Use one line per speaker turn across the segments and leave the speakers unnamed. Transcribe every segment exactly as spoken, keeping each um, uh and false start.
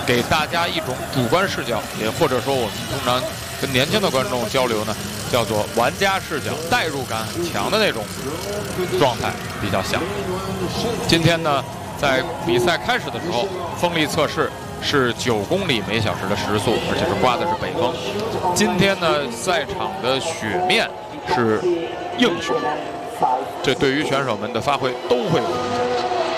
给大家一种主观视角，也或者说我们通常跟年轻的观众交流呢，叫做玩家视角，代入感很强的那种状态比较像。今天呢，在比赛开始的时候，风力测试是九公里每小时的时速，而且是刮的是北风。今天呢，赛场的雪面是硬雪，这对于选手们的发挥都会有影响。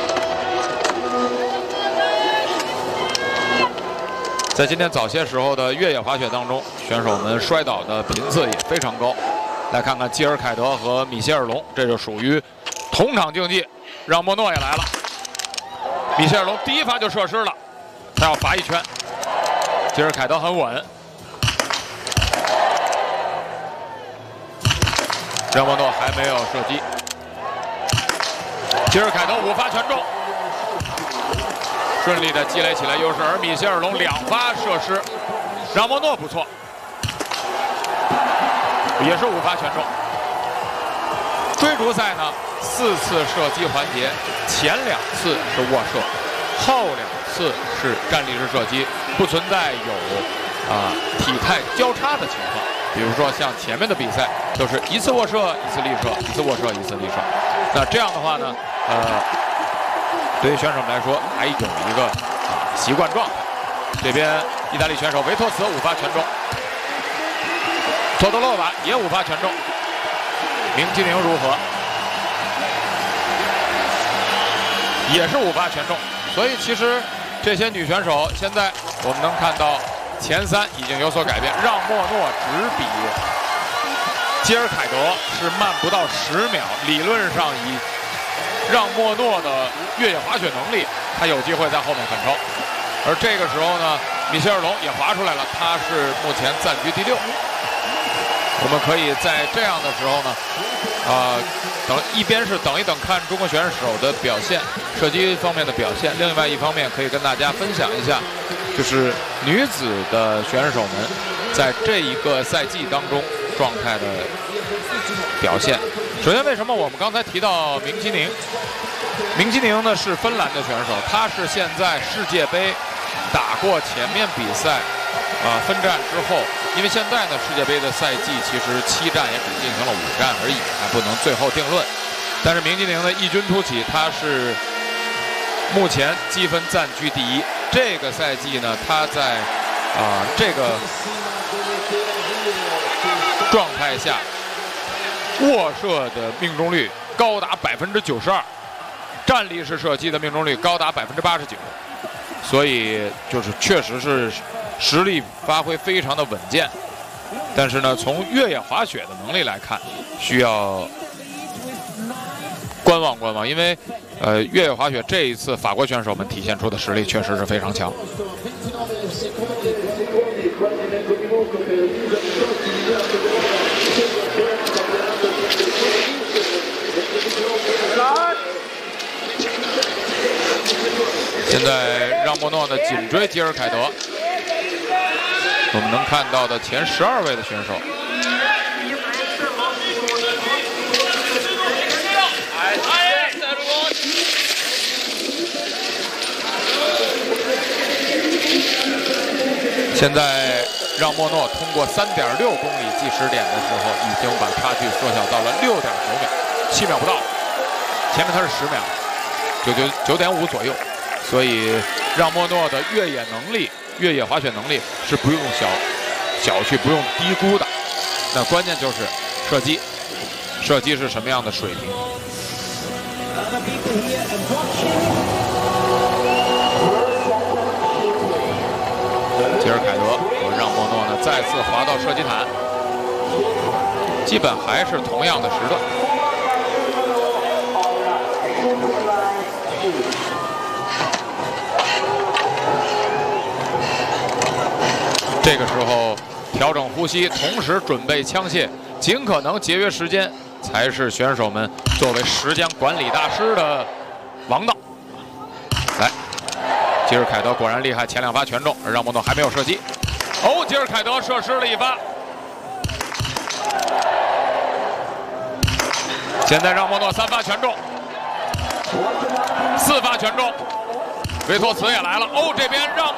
在今天早些时候的越野滑雪当中，选手们摔倒的频次也非常高。来看看基尔凯德和米歇尔龙，这就属于同场竞技。让莫诺也来了，米歇尔龙第一发就射失了，他要罚一圈。基尔凯德很稳，让莫诺还没有射击。基尔凯德五发全中。顺利的积累起来优势，而米歇尔龙两发射失，让莫诺不错，也是五发全中。追逐赛呢，四次射击环节，前两次是握射，后两次是站立式射击，不存在有啊、呃、体态交叉的情况。比如说像前面的比赛都是一次握射一次立射，一次握射一次立射。那这样的话呢，呃。对于选手们来说，还有一个啊习惯状态。这边意大利选手维托茨五发全中，托多洛瓦也五发全中。明基宁如何？也是五发全中。所以其实这些女选手现在我们能看到前三已经有所改变，让莫诺只比基尔凯德是慢不到十秒，理论上以让莫诺的越野滑雪能力，他有机会在后面反超。而这个时候呢，米歇尔龙也滑出来了，他是目前暂居第六。我们可以在这样的时候呢，啊、呃，等一边是等一等看中国选手的表现，射击方面的表现，另外一方面可以跟大家分享一下，就是女子的选手们在这一个赛季当中状态的表现。首先，为什么我们刚才提到明基宁？明基宁呢是芬兰的选手，他是现在世界杯打过前面比赛啊、呃、分站之后，因为现在呢世界杯的赛季其实七站也只进行了五站而已，还不能最后定论。但是明基宁呢异军突起，他是目前积分暂居第一。这个赛季呢，他在啊、呃、这个状态下，握射的命中率高达百分之九十二，站立式射击的命中率高达百分之八十九，所以就是确实是实力发挥非常的稳健。但是呢，从越野滑雪的能力来看，需要观望观望，因为呃，越野滑雪这一次法国选手们体现出的实力确实是非常强。现在让莫诺呢紧追基尔凯德，我们能看到的前十二位的选手。现在让莫诺通过三点六公里计时点的时候，已经把差距缩小到了六点九秒，七秒不到，前面他是十秒，九九九点五左右。所以让莫诺的越野能力、越野滑雪能力是不用小小觑、不用低估的。那关键就是射击，射击是什么样的水平？基尔凯德和让莫诺呢再次滑到射击台，基本还是同样的时段。这个时候调整呼吸，同时准备枪械，尽可能节约时间，才是选手们作为时间管理大师的王道。来，基尔凯德果然厉害，前两发全中，而让莫诺还没有射击。哦，基尔凯德射失了一发。现在让莫诺三发全中，四发全中，维托茨也来了。哦，这边让莫